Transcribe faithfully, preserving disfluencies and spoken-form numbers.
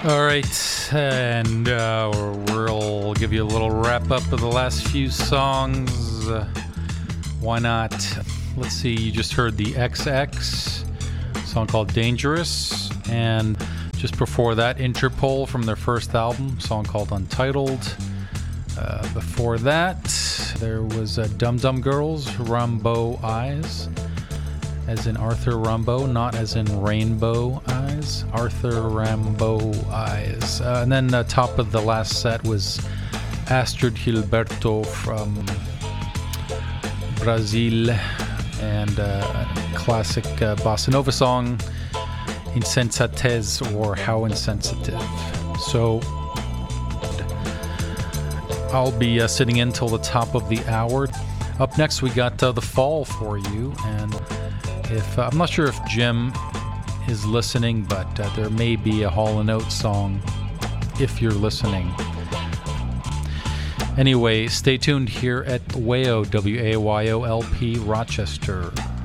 All right, and uh, we'll give you a little wrap up of the last few songs. Uh, why not? Let's see, you just heard the X X, a song called Dangerous, and just before that, Interpol from their first album, a song called Untitled. Uh, before that, there was uh, Dum Dum Girls, Rimbaud Eyes, as in Arthur Rimbaud, not as in Rainbow Eyes. Arthur Rimbaud Eyes. Uh, and then the top of the last set was Astrid Gilberto from Brazil, and uh, a classic uh, bossa nova song, Insensatez, or How Insensitive. So I'll be uh, sitting in till the top of the hour. Up next, we got uh, The Fall for you, and if uh, I'm not sure if Jim is listening, but uh, there may be a Hall and Oates song if you're listening. Anyway, stay tuned here at W A Y O, W A Y O L P Rochester.